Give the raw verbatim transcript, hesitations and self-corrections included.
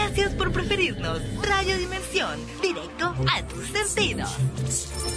Gracias por preferirnos. Radio Dimensión, directo a tus sentidos.